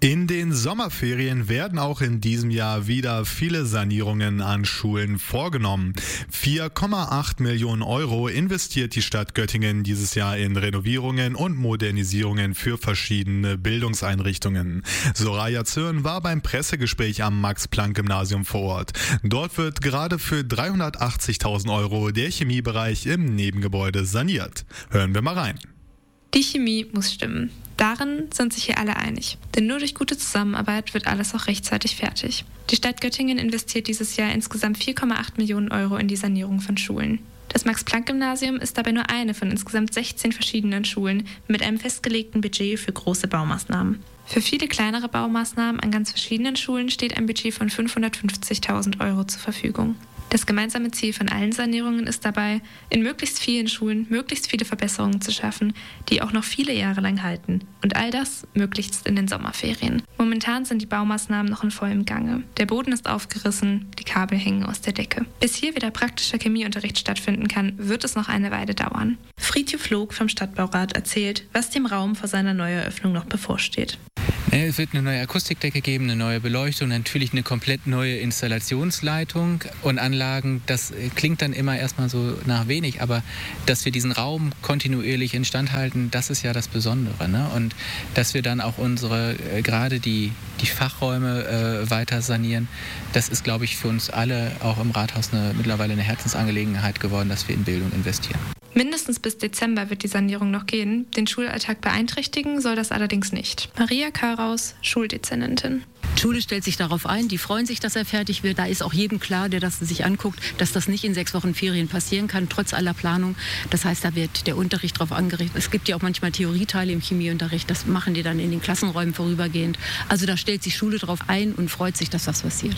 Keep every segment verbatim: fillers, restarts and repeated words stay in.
In den Sommerferien werden auch in diesem Jahr wieder viele Sanierungen an Schulen vorgenommen. vier Komma acht Millionen Euro investiert die Stadt Göttingen dieses Jahr in Renovierungen und Modernisierungen für verschiedene Bildungseinrichtungen. Soraya Zürn war beim Pressegespräch am Max-Planck-Gymnasium vor Ort. Dort wird gerade für dreihundertachtzigtausend Euro der Chemiebereich im Nebengebäude saniert. Hören wir mal rein. Die Chemie muss stimmen. Darin sind sich hier alle einig. Denn nur durch gute Zusammenarbeit wird alles auch rechtzeitig fertig. Die Stadt Göttingen investiert dieses Jahr insgesamt vier Komma acht Millionen Euro in die Sanierung von Schulen. Das Max-Planck-Gymnasium ist dabei nur eine von insgesamt sechzehn verschiedenen Schulen mit einem festgelegten Budget für große Baumaßnahmen. Für viele kleinere Baumaßnahmen an ganz verschiedenen Schulen steht ein Budget von fünfhundertfünfzigtausend Euro zur Verfügung. Das gemeinsame Ziel von allen Sanierungen ist dabei, in möglichst vielen Schulen möglichst viele Verbesserungen zu schaffen, die auch noch viele Jahre lang halten. Und all das möglichst in den Sommerferien. Momentan sind die Baumaßnahmen noch in vollem Gange. Der Boden ist aufgerissen, die Kabel hängen aus der Decke. Bis hier wieder praktischer Chemieunterricht stattfinden kann, wird es noch eine Weile dauern. Friedhof Log vom Stadtbaurat erzählt, was dem Raum vor seiner Neueröffnung noch bevorsteht. Es wird eine neue Akustikdecke geben, eine neue Beleuchtung, natürlich eine komplett neue Installationsleitung und Anlagen. Das klingt dann immer erstmal so nach wenig, aber dass wir diesen Raum kontinuierlich instand halten, das ist ja das Besondere, ne? Und dass wir dann auch unsere, äh, gerade die, die Fachräume äh, weiter sanieren, das ist, glaube ich, für uns alle auch im Rathaus eine, mittlerweile eine Herzensangelegenheit geworden, dass wir in Bildung investieren. Mindestens bis Dezember wird die Sanierung noch gehen. Den Schulalltag beeinträchtigen soll das allerdings nicht. Maria Karaus, Schuldezernentin. Die Schule stellt sich darauf ein, die freuen sich, dass er fertig wird. Da ist auch jedem klar, der das sich anguckt, dass das nicht in sechs Wochen Ferien passieren kann, trotz aller Planung. Das heißt, da wird der Unterricht drauf angerichtet. Es gibt ja auch manchmal Theorieteile im Chemieunterricht, das machen die dann in den Klassenräumen vorübergehend. Also da stellt sich Schule drauf ein und freut sich, dass das passiert.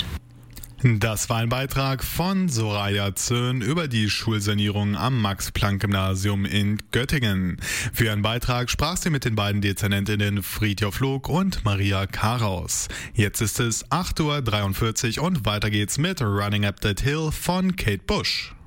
Das war ein Beitrag von Soraya Zürn über die Schulsanierung am Max-Planck-Gymnasium in Göttingen. Für ihren Beitrag sprach sie mit den beiden Dezernentinnen Friedhof Log und Maria Karaus. Jetzt ist es acht Uhr dreiundvierzig und weiter geht's mit Running Up That Hill von Kate Bush.